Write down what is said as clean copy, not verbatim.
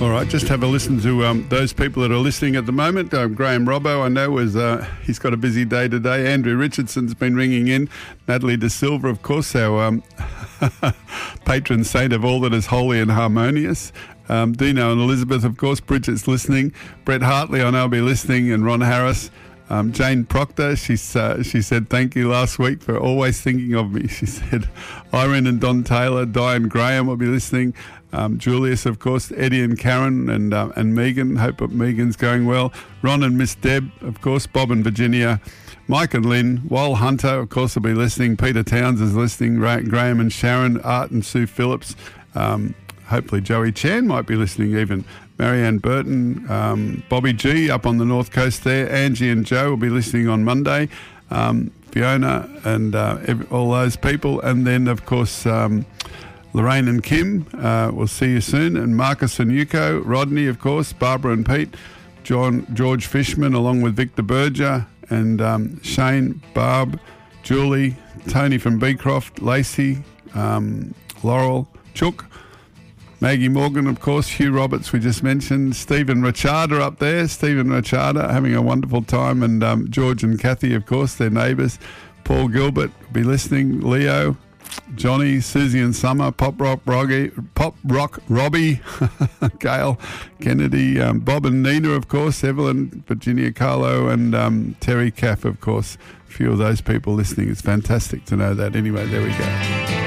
All right, just have a listen to those people that are listening at the moment. Graham Robbo, I know, he's got a busy day today. Andrew Richardson's been ringing in. Natalie De Silva, of course, our patron saint of all that is holy and harmonious. Dino and Elizabeth, of course. Bridget's listening. Brett Hartley, I know, will be listening. And Ron Harris. Jane Proctor, she said thank you last week for always thinking of me. She said Irene and Don Taylor, Diane Graham will be listening. Julius, of course, Eddie and Karen and Megan. Hope that Megan's going well. Ron and Miss Deb, of course. Bob and Virginia. Mike and Lynn. Wal Hunter, of course, will be listening. Peter Towns is listening. Graham and Sharon. Art and Sue Phillips. Hopefully Joey Chan might be listening even. Marianne Burton, Bobby G up on the North Coast there. Angie and Joe will be listening on Monday. Fiona and all those people. And then, of course, Lorraine and Kim, we'll see you soon. And Marcus and Yuko, Rodney, of course, Barbara and Pete, George Fishman, along with Victor Berger, and Shane, Barb, Julie, Tony from Beecroft, Lacey, Laurel, Chook, Maggie Morgan, of course, Hugh Roberts, we just mentioned, Stephen Rachada up there, Stephen Rachada having a wonderful time, and George and Kathy, of course, their neighbours, Paul Gilbert will be listening, Leo, Johnny, Susie and Summer, Pop Rock Robbie, Gail, Kennedy, Bob and Nina, of course, Evelyn, Virginia Carlo, and Terry Caff, of course. A few of those people listening. It's fantastic to know that. Anyway, there we go.